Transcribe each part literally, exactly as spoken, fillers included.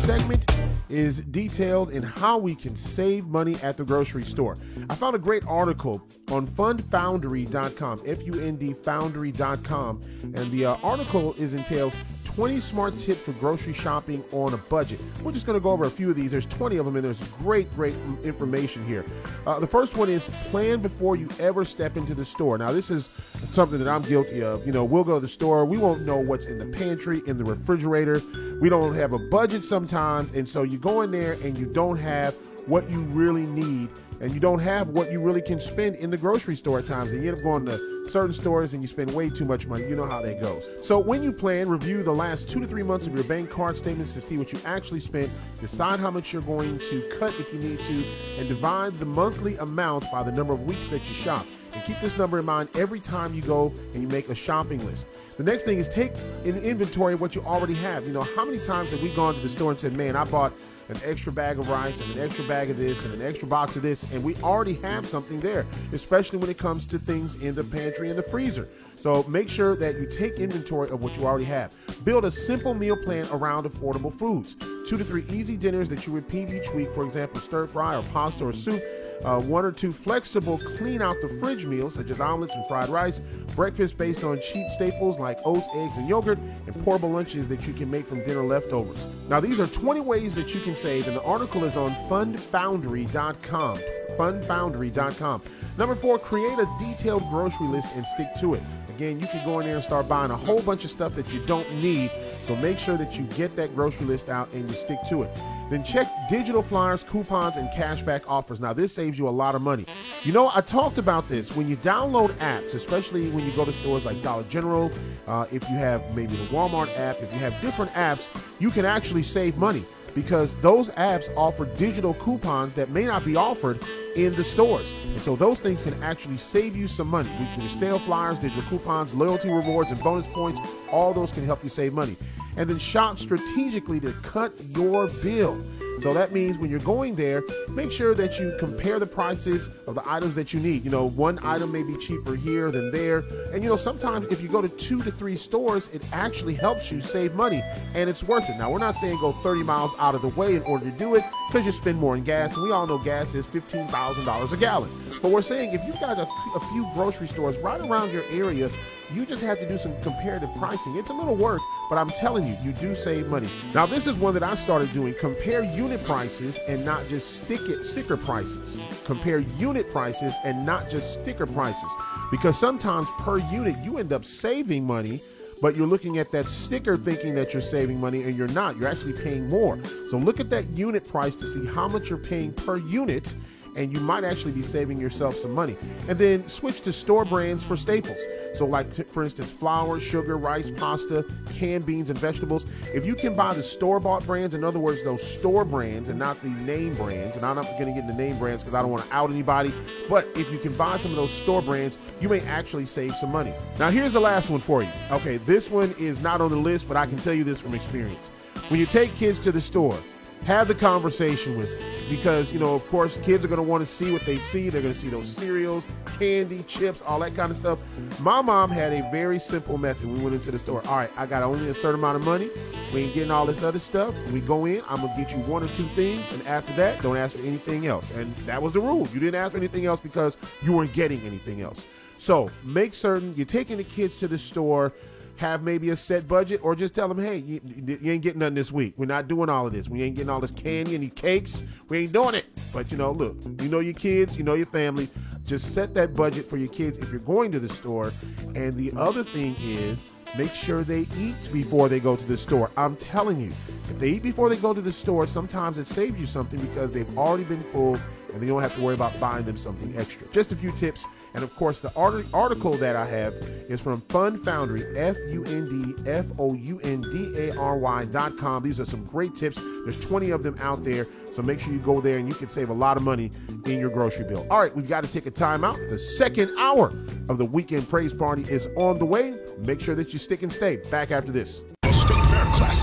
segment is detailed in how we can save money at the grocery store. I found a great article on fund foundry dot com, F U N D foundry dot com, and the uh, article is entailed twenty smart tips for grocery shopping on a budget. We're just going to go over a few of these. There's twenty of them, and there's great, great information here. Uh, the first one is plan before you ever step into the store. Now, this is something that I'm guilty of. You know, we'll go to the store. We won't know what's in the pantry, in the refrigerator. We don't have a budget sometimes, and so you go in there and you don't have what you really need, and you don't have what you really can spend in the grocery store at times, and you end up going to certain stores and you spend way too much money. You know how that goes. So when you plan, review the last two to three months of your bank card statements to see what you actually spent, decide how much you're going to cut if you need to, and divide the monthly amount by the number of weeks that you shop. And keep this number in mind every time you go and you make a shopping list. The next thing is take an inventory of what you already have. You know, how many times have we gone to the store and said, man, I bought an extra bag of rice and an extra bag of this and an extra box of this, and we already have something there, especially when it comes to things in the pantry and the freezer. So make sure that you take inventory of what you already have. Build a simple meal plan around affordable foods. Two to three easy dinners that you repeat each week, for example, stir fry or pasta or soup. Uh, one or two flexible clean out the fridge meals such as omelets and fried rice, breakfast based on cheap staples like oats, eggs, and yogurt, and portable lunches that you can make from dinner leftovers. Now, these are twenty ways that you can save, and the article is on fund foundry dot com. fund foundry dot com. Number four, create a detailed grocery list and stick to it. Again, you can go in there and start buying a whole bunch of stuff that you don't need, so make sure that you get that grocery list out and you stick to it. Then check digital flyers, coupons, and cashback offers. Now, this saves you a lot of money. You know, I talked about this. When you download apps, especially when you go to stores like Dollar General, uh, if you have maybe the Walmart app, if you have different apps, you can actually save money because those apps offer digital coupons that may not be offered in the stores. And so those things can actually save you some money. We can sale flyers, digital coupons, loyalty rewards, and bonus points. All those can help you save money. And then shop strategically to cut your bill. So that means when you're going there, make sure that you compare the prices of the items that you need. You know, one item may be cheaper here than there. And you know, sometimes if you go to two to three stores, it actually helps you save money and it's worth it. Now, we're not saying go thirty miles out of the way in order to do it because you spend more in gas. And we all know gas is fifteen thousand dollars a gallon. But we're saying if you've got a, a few grocery stores right around your area, you just have to do some comparative pricing. It's a little work, but I'm telling you, you do save money. Now, this is one that I started doing. Compare unit prices and not just stick it, sticker prices. Compare unit prices and not just sticker prices. Because sometimes per unit, you end up saving money, but you're looking at that sticker thinking that you're saving money and you're not. You're actually paying more. So look at that unit price to see how much you're paying per unit, and you might actually be saving yourself some money. And then switch to store brands for staples. So like, for instance, flour, sugar, rice, pasta, canned beans, and vegetables. If you can buy the store-bought brands, in other words, those store brands and not the name brands, and I'm not going to get into name brands because I don't want to out anybody, but if you can buy some of those store brands, you may actually save some money. Now, here's the last one for you. Okay, this one is not on the list, but I can tell you this from experience. When you take kids to the store, have the conversation with them. Because, you know, of course, kids are going to want to see what they see. They're going to see those cereals, candy, chips, all that kind of stuff. My mom had a very simple method. We went into the store. All right, I got only a certain amount of money. We ain't getting all this other stuff. We go in, I'm going to get you one or two things. And after that, don't ask for anything else. And that was the rule. You didn't ask for anything else because you weren't getting anything else. So make certain you're taking the kids to the store, have maybe a set budget, or just tell them, hey, you, you ain't getting nothing this week. We're not doing all of this. We ain't getting all this candy and these cakes. We ain't doing it. But, you know, look, you know your kids, you know your family. Just set that budget for your kids if you're going to the store. And the other thing is, make sure they eat before they go to the store. I'm telling you, if they eat before they go to the store, sometimes it saves you something because they've already been full and they don't have to worry about buying them something extra. Just a few tips. And of course, the art article that I have is from Fund Foundry, F U N D F O U N D A R Y dot com. These are some great tips. There's twenty of them out there. So make sure you go there and you can save a lot of money in your grocery bill. All right, we've got to take a time out. The second hour of the Weekend Praise Party is on the way. Make sure that you stick and stay. Back after this. State Fair Classic, presented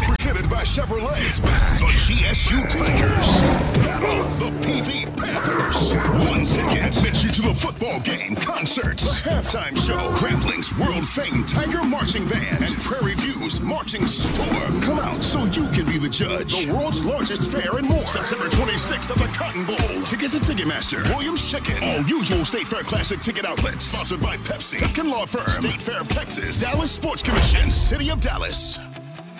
by Chevrolet. It's back. The G S U Tigers battle the P V Panthers. One ticket gets you to the football game, concerts, the halftime show, Grambling's world-famed Tiger Marching Band, and Prairie View's Marching Storm. Come out so you can be the judge. The world's largest fair and more. September twenty-sixth at the Cotton Bowl. Tickets at Ticketmaster, Williams Chicken, all usual State Fair Classic ticket outlets. Sponsored by Pepsi, Duncan Law Firm, State Fair of Texas, Dallas Sports Commission, City of Dallas.